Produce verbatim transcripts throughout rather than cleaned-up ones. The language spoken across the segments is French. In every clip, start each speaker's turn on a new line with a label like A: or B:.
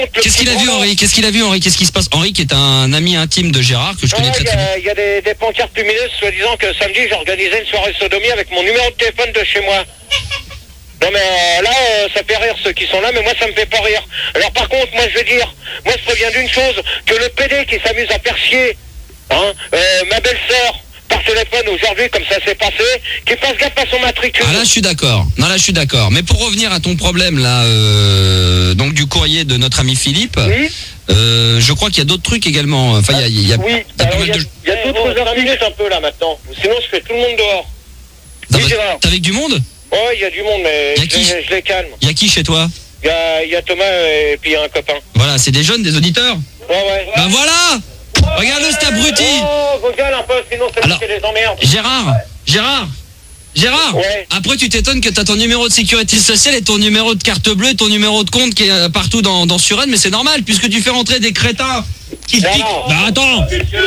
A: Qu'est-ce qu'il a vu, Henri? Qu'est-ce qu'il a vu, Henri? Qu'est-ce qui se passe? Henri, qui est un ami intime de Gérard, que je connais très très bien.
B: Il y a des, des pancartes lumineuses, soi-disant que samedi, j'organisais une soirée sodomie avec mon numéro de téléphone de chez moi. Non mais euh, là, euh, ça fait rire ceux qui sont là, mais moi ça me fait pas rire. Alors par contre, moi je veux dire, moi je préviens d'une chose, que le P D qui s'amuse à faire chier, hein, euh, ma belle-sœur, par téléphone aujourd'hui, comme ça s'est passé, qui fasse gaffe à son matricule.
A: Ah là je suis d'accord, non là je suis d'accord. Mais pour revenir à ton problème là, euh, donc du courrier de notre ami Philippe, oui. euh, je crois qu'il y a d'autres trucs également. Enfin il y a, il y a,
B: oui,
A: il y a pas mal
B: il y a,
A: de...
B: il y a d'autres oh, minutes un peu là maintenant, sinon je fais tout le monde dehors.
A: Oui, t'es avec du monde?
B: Ouais, il y a du monde, mais je, je, je les calme.
A: Il y a qui chez toi?
B: Il y a, y a Thomas et puis il y a un copain.
A: Voilà, c'est des jeunes, des auditeurs?
B: Ouais, ouais.
A: Ben voilà. Regarde-le, cet abruti.
B: Oh, vos gueules un peu, sinon c'est Alors, les emmerdes.
A: Gérard, Gérard, Gérard,
B: ouais.
A: Après tu t'étonnes que t'as ton numéro de sécurité sociale et ton numéro de carte bleue et ton numéro de compte qui est partout dans, dans Suresnes, mais c'est normal, puisque tu fais rentrer des crétins qui te piquent. Bah attends.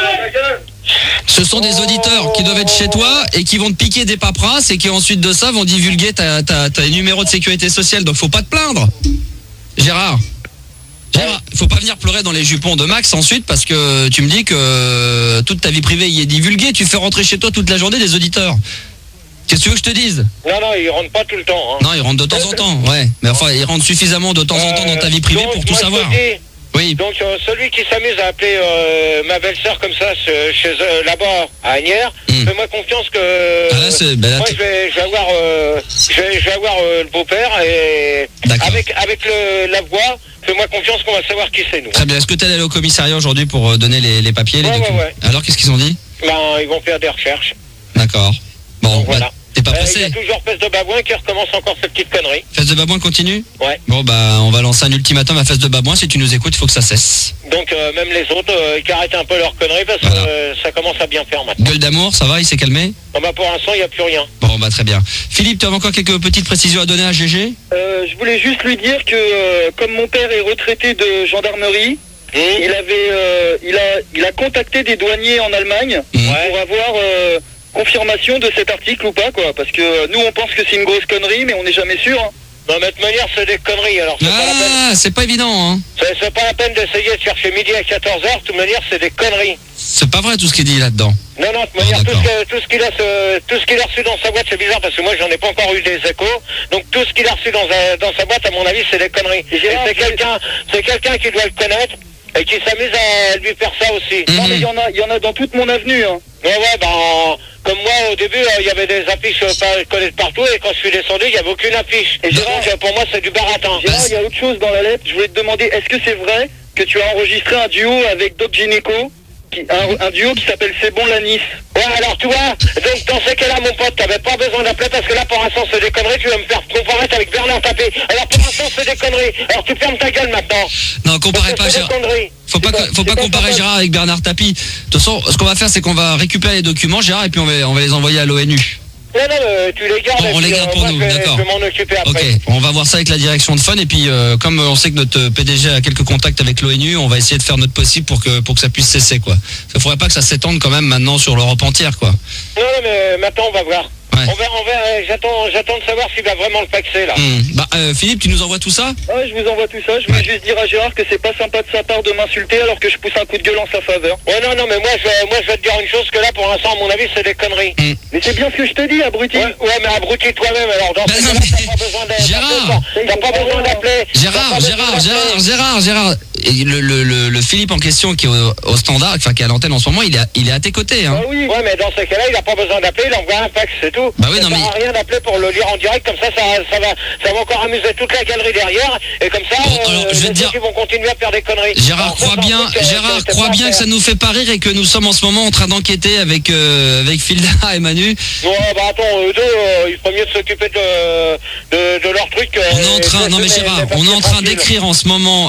A: Ce sont des auditeurs qui doivent être chez toi et qui vont te piquer des paperasses et qui ensuite de ça vont divulguer ta, ta, ta numéro de sécurité sociale. Donc faut pas te plaindre. Gérard, Gérard, faut pas venir pleurer dans les jupons de Max ensuite parce que tu me dis que toute ta vie privée y est divulguée. Tu fais rentrer chez toi toute la journée des auditeurs. Qu'est-ce que tu veux que je te dise?
B: Non, non, ils rentrent pas tout le temps. Hein.
A: Non, ils rentrent de temps en temps, ouais. Mais enfin, ils rentrent suffisamment de temps en temps dans ta vie privée
B: donc,
A: pour tout
B: moi,
A: savoir. Oui.
B: Donc euh, celui qui s'amuse à appeler euh, ma belle-sœur comme ça chez eux là-bas à Agnières, mm. fais-moi confiance que
A: ah, là, c'est, ben là,
B: moi je vais, je vais avoir, euh, je vais, je vais avoir euh, le beau-père et avec avec le, la voix, fais-moi confiance qu'on va savoir qui c'est nous.
A: Très bien. Est-ce que tu es allé au commissariat aujourd'hui pour euh, donner les, les papiers, les
B: ouais,
A: documents?
B: ouais, ouais.
A: Alors qu'est-ce qu'ils ont dit?
B: Ben ils vont faire des recherches.
A: D'accord. Bon,
B: donc, voilà.
A: Bah, t'es pas pressé?
B: Il y a toujours Fesse de Babouin qui recommence encore cette petite connerie.
A: Fesse de Babouin continue?
B: Ouais.
A: Bon bah on va lancer un ultimatum à Fesse de Babouin. Si tu nous écoutes, il faut que ça cesse.
B: Donc euh, même les autres, euh, qui arrêtent un peu leur connerie parce
A: voilà.
B: que euh, ça commence à bien faire maintenant.
A: Gueule d'amour, ça va, il s'est calmé?
B: Bon bah pour l'instant il n'y a plus rien.
A: Bon bah très bien. Philippe, tu as encore quelques petites précisions à donner à G G?
C: euh, Je voulais juste lui dire que euh, comme mon père est retraité de gendarmerie, mmh. il avait, euh, il a, il a contacté des douaniers en Allemagne mmh. pour avoir euh, confirmation de cet article ou pas, quoi. Parce que euh, nous on pense que c'est une grosse connerie, mais on n'est jamais sûr. Hein.
B: Non, mais de toute manière, c'est des conneries, alors c'est
A: ah,
B: pas la peine.
A: c'est pas évident, hein.
B: C'est, c'est pas la peine d'essayer de chercher midi à quatorze heures, de toute manière, c'est des conneries.
A: C'est pas vrai tout ce qu'il dit là-dedans.
B: Non, non, de toute manière, oh, tout, ce que, tout, ce qu'il a, ce, tout ce qu'il a reçu dans sa boîte, c'est bizarre, parce que moi, j'en ai pas encore eu des échos. Donc, tout ce qu'il a reçu dans, dans sa boîte, à mon avis, c'est des conneries. Et c'est quelqu'un, c'est quelqu'un qui doit le connaître, et qui s'amuse à lui faire ça aussi.
C: Mm-hmm. Non, mais il y en a, il y en a dans toute mon avenue, hein.
B: Ouais, ouais, ben, comme moi, au début, il euh, y avait des affiches euh, collées de partout, et quand je suis descendu, il n'y avait aucune affiche. Et Gérard, donc, pour moi, c'est du baratin.
C: Gérard, il y a autre chose dans la lettre. Je voulais te demander, est-ce que c'est vrai que tu as enregistré un duo avec Doc Gynéco, qui, un, un duo qui s'appelle C'est bon la Nice?
B: Ouais, alors tu vois, donc dans ces cas-là, mon pote, t'avais pas besoin d'appeler, parce que là, pour l'instant, c'est des conneries, tu vas me faire comparaître avec Bernard Tapie. Alors, pour l'instant, c'est des conneries. Alors, tu fermes ta gueule maintenant.
A: Non, comparez pas, Gérard. Faut pas, faut pas comparer Gérard avec Bernard Tapie. De toute façon, ce qu'on va faire, c'est qu'on va récupérer les documents, Gérard, et puis on va, on va les envoyer à l'ONU.
B: Non, non, euh, tu les gardes.
A: Bon, on les garde pour
B: euh,
A: nous,
B: moi,
A: d'accord.
B: Je vais m'en occuper après.
A: Ok, on va voir ça avec la direction de Fun, et puis euh, comme on sait que notre P D G a quelques contacts avec l'ONU, on va essayer de faire notre possible pour que, pour que ça puisse cesser, quoi. Il faudrait pas que ça s'étende quand même maintenant sur l'Europe entière, quoi.
B: Non, non, mais maintenant, on va voir.
A: Ouais.
B: On va, on va, j'attends, j'attends de savoir s'il va vraiment le paxer, là.
A: Mmh. Bah, euh, Philippe, tu nous envoies tout ça?
C: Ouais, je vous envoie tout ça. Je voulais ouais. juste dire à Gérard que c'est pas sympa de sa part de m'insulter alors que je pousse un coup de gueule en sa faveur.
B: Ouais, non, non, mais moi, je, moi, je vais te dire une chose, que là, pour l'instant, à mon avis, c'est des conneries.
C: Mmh. Mais c'est bien ce que je te dis, abruti.
B: Ouais, ouais mais abruti toi-même, alors, dans
A: bah,
B: ce
A: non,
B: cas-là,
A: mais...
B: t'as pas besoin d'appeler.
A: Gérard
B: T'as pas besoin d'appeler.
A: Gérard, Gérard, Gérard, Gérard, Gérard. Et le, le, le, le Philippe en question qui est au, au standard, enfin qui est à l'antenne en ce moment, il est à, il est à tes côtés, hein.
B: Bah oui. Ouais, mais dans ces cas-là, il a pas besoin d'appeler, il envoie un fax, c'est tout.
A: Bah oui,
B: ça
A: non, mais...
B: sert à rien d'appeler pour le lire en direct, comme ça, ça, ça va, ça va encore amuser toute la galerie derrière, et comme ça,
A: bon, alors,
B: euh,
A: je vais
B: les
A: te dire...
B: gens vont continuer à faire des conneries.
A: Gérard,
B: alors,
A: crois bien,
B: que,
A: Gérard,
B: que,
A: crois bien que ça nous fait pas rire et que nous sommes en ce moment en train d'enquêter avec euh, avec Filda et Manu.
B: Ouais, bah attends, eux deux, euh, il faut mieux de s'occuper de, de, de leur truc. Euh,
A: on est en train, non mais Gérard, on est en train d'écrire en ce moment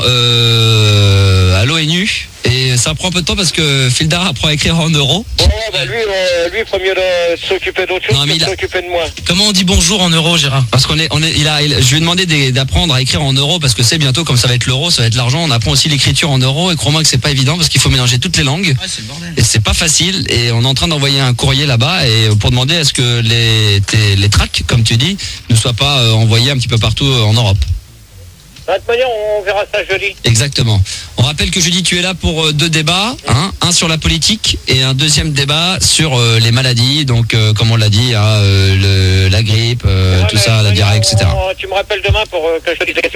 A: euh, à l'ONU. Et ça prend un peu de temps parce que Fildar apprend à écrire en euros.
B: Ouais, bah lui, euh, lui, il faut mieux de s'occuper d'autre chose non, que de a... s'occuper de moi.
A: Comment on dit bonjour en euros, Gérard? Parce qu'on est, on est, il a, il, je lui ai demandé des, d'apprendre à écrire en euros parce que c'est bientôt, comme ça va être l'euro, ça va être l'argent. On apprend aussi l'écriture en euros et crois-moi que c'est pas évident parce qu'il faut mélanger toutes les langues. Ouais, c'est le bordel. Et c'est pas facile. Et on est en train d'envoyer un courrier là-bas et pour demander est-ce que les, tes, les tracts, comme tu dis, ne soient pas euh, envoyés un petit peu partout euh, en Europe.
B: De toute manière, on verra ça jeudi.
A: Exactement. On rappelle que jeudi, tu es là pour euh, deux débats. Hein, un sur la politique et un deuxième débat sur euh, les maladies. Donc, euh, comme on l'a dit, hein, euh, le, la grippe, euh,
B: ouais,
A: tout ça, la diarrhée, et cetera.
B: On, tu me rappelles demain pour euh, que je te dise des questions.